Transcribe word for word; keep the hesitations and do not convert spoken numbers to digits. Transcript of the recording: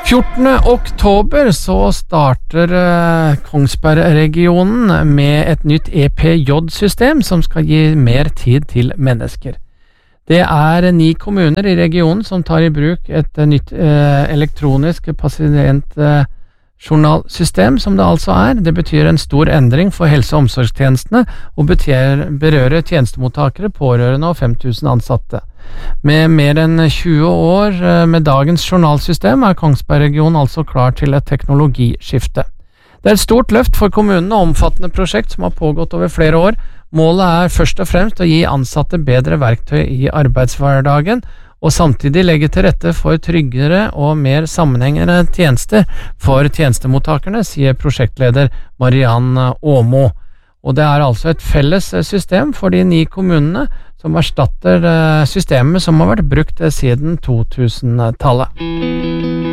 fjortende oktober så starter eh, Kongsberg-regionen med et nytt E P J-system som skal gi mer tid til mennesker. Det er ni kommuner i regionen som tar i bruk et eh, nytt eh, elektronisk pasientjournalsystem, som det altså er. Det betyr en stor endring for helse- og omsorgstjenestene og betyr, berører tjenestemottakere, pårørende og fem tusen ansatte. Med mer enn tjue år med dagens journalsystem er Kongsberg-regionen altså klar til et teknologiskifte. Det er et stort løft for kommunene og omfattende prosjekt som har pågått over flere år. Målet er først og fremst å gi ansatte bedre verktøy i arbeidshverdagen, og samtidig legge til rette for tryggere og mer sammenhengende tjenester for tjenestemottakerne, sier prosjektleder Mariann Åmo. Og det er altså et felles system for de ni kommunene som erstatter systemet som har vært brukt siden to tusen-tallet.